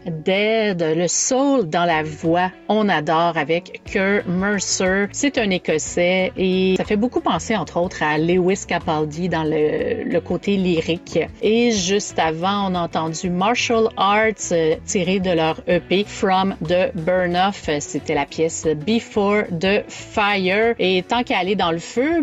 dead, le soul dans la voix, on adore avec Kurt Mercer. C'est un Écossais et ça fait beaucoup penser entre autres à Lewis Capaldi dans le côté lyrique. Et juste avant, on a entendu Martial Arts tiré de leur EP From the Burn Off. C'était la pièce Before the Fire. Et tant qu'à aller dans le feu,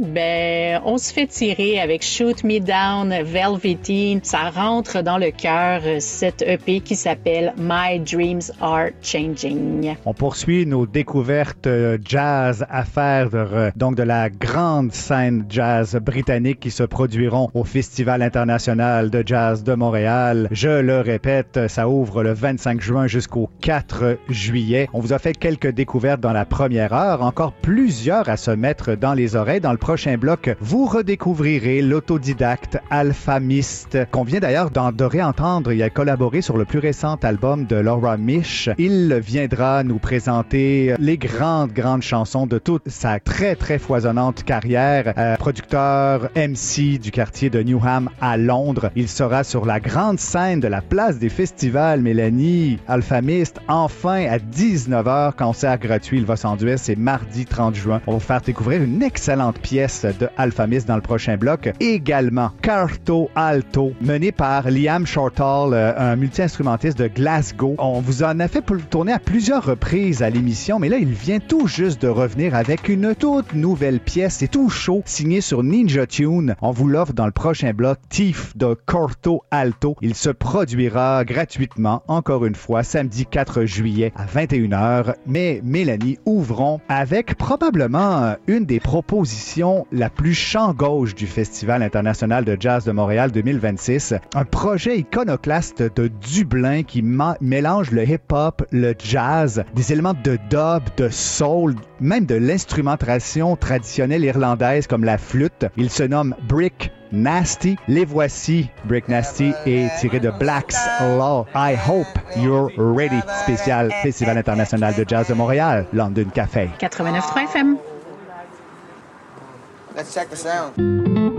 on se fait tirer avec Shoot Me Down, Velveteen. Ça rentre dans le cœur, cette EP qui s'appelle My Dreams Are Changing. On poursuit nos découvertes jazz à faire donc de la grande scène jazz britannique qui se produiront au Festival international de jazz de Montréal. Je le répète, ça ouvre le 25 juin jusqu'au 4 juillet. On vous a fait quelques découvertes dans la première heure, encore plusieurs à se mettre dans les oreilles. Dans le prochain bloc, vous redécouvrirez l'autodidacte Alphamist, qu'on vient d'ailleurs de réentendre. Il a collaboré sur le plus récent album de Laura Misch. Il viendra nous présenter les grandes chansons de toute sa très foisonnante carrière. Producteur MC du quartier de Newham à Londres. Il sera sur la grande scène de la place des festivals, Mélanie. Alphamist, enfin à 19h, concert gratuit. Il va s'enduire, c'est mardi 30 juin. On va vous faire découvrir une excellente pièce de Alphamist dans le prochain bloc. Également, Quarto Alto, mené par Liam Shortall, un multi-instrumentiste de Glasgow. On vous en a fait tourner à plusieurs reprises à l'émission, mais là, il vient tout juste de revenir avec une toute nouvelle pièce. C'est tout chaud, signé sur Ninja Tune. On vous l'offre dans le prochain bloc, Thief de Quarto Alto. Il se produira gratuitement, encore une fois, samedi 4 juillet à 21h. Mais Mélanie, ouvrons avec probablement une des propositions la plus champ-gauche du Festival international de jazz de Montréal 2026. Un projet iconoclaste de Dublin qui mélange le hip-hop, le jazz, des éléments de dub, de soul, même de l'instrumentation traditionnelle irlandaise comme la flûte. Il se nomme Brick Nasty. Les voici. Brick Nasty est tiré de Black's Law. I Hope You're Ready. Spécial Festival international de jazz de Montréal, London Café. 89.3 FM. Let's check the sound.